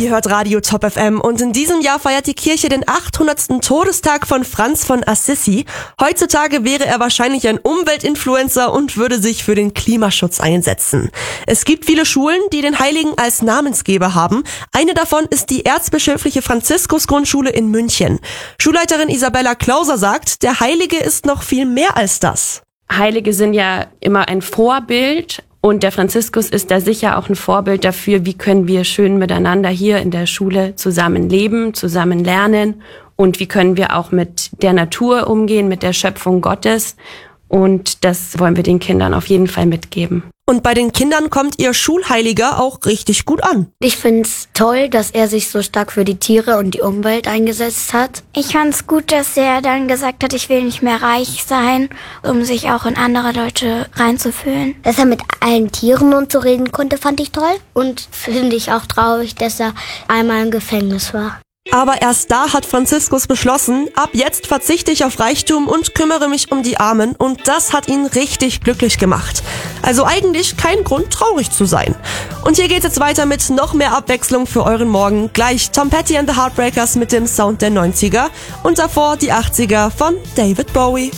Ihr hört Radio Top FM und in diesem Jahr feiert die Kirche den 800. Todestag von Franz von Assisi. Heutzutage wäre er wahrscheinlich ein Umweltinfluencer und würde sich für den Klimaschutz einsetzen. Es gibt viele Schulen, die den Heiligen als Namensgeber haben. Eine davon ist die Erzbischöfliche Franziskus-Grundschule in München. Schulleiterin Isabella Klauser sagt, der Heilige ist noch viel mehr als das. Heilige sind ja immer ein Vorbild. Und der Franziskus ist da sicher auch ein Vorbild dafür, wie können wir schön miteinander hier in der Schule zusammen leben, zusammen lernen und wie können wir auch mit der Natur umgehen, mit der Schöpfung Gottes. Und das wollen wir den Kindern auf jeden Fall mitgeben. Und bei den Kindern kommt ihr Schulheiliger auch richtig gut an. Ich find's toll, dass er sich so stark für die Tiere und die Umwelt eingesetzt hat. Ich fand's gut, dass er dann gesagt hat, ich will nicht mehr reich sein, um sich auch in andere Leute reinzufühlen. Dass er mit allen Tieren und so reden konnte, fand ich toll. Und finde ich auch traurig, dass er einmal im Gefängnis war. Aber erst da hat Franziskus beschlossen, ab jetzt verzichte ich auf Reichtum und kümmere mich um die Armen und das hat ihn richtig glücklich gemacht. Also eigentlich kein Grund, traurig zu sein. Und hier geht's jetzt weiter mit noch mehr Abwechslung für euren Morgen. Gleich Tom Petty and the Heartbreakers mit dem Sound der 90er und davor die 80er von David Bowie.